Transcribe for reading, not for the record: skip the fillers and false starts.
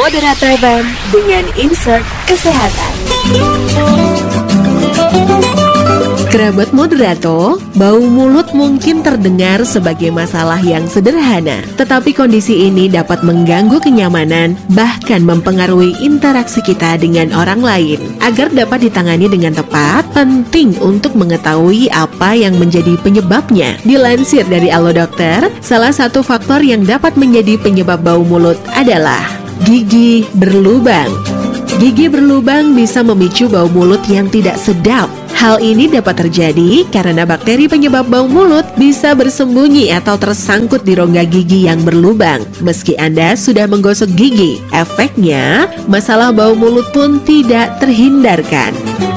Moderat FM dengan insert kesehatan. Kerabat Moderato, bau mulut mungkin terdengar sebagai masalah yang sederhana, tetapi kondisi ini dapat mengganggu kenyamanan, bahkan mempengaruhi interaksi kita dengan orang lain. Agar dapat ditangani dengan tepat, penting untuk mengetahui apa yang menjadi penyebabnya. Dilansir dari Allo Dokter, salah satu faktor yang dapat menjadi penyebab bau mulut adalah gigi berlubang. Gigi berlubang bisa memicu bau mulut yang tidak sedap. Hal ini dapat terjadi karena bakteri penyebab bau mulut bisa bersembunyi atau tersangkut di rongga gigi yang berlubang. Meski Anda sudah menggosok gigi, efeknya masalah bau mulut pun tidak terhindarkan.